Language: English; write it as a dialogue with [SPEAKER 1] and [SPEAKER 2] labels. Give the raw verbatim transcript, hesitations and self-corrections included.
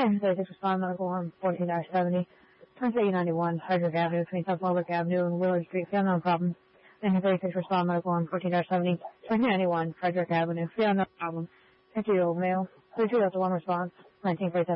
[SPEAKER 1] ten thirty-six respond medical arm fourteen seventy. twenty-eight ninety-one Frederick Avenue between South Warwick Avenue and Willard Street. Field no problem. nineteen thirty-six respond medical arm fourteen seventy. twenty ninety-one Frederick Avenue. Field no problem. fifty-year-old male. thirty-two after one response. nineteen thirty-seven